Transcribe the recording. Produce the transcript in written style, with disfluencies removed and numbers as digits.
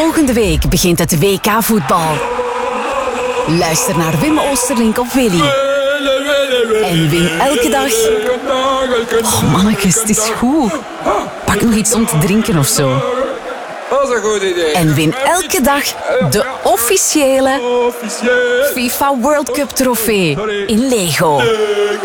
Volgende week begint het WK-voetbal. Luister naar Wim Oosterlink of Willy. En win elke dag... Oh, mannetjes, het is goed. Pak nog iets om te drinken of zo. Dat is een goed idee. En win elke dag de officiële FIFA World Cup trofee in Lego.